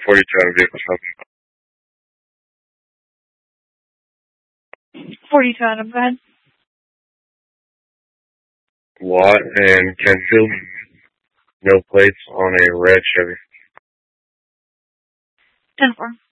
42 on vehicle stop. 42 Adam, go ahead. Watt and Kenfield. No plates on a red Chevy. 10-4.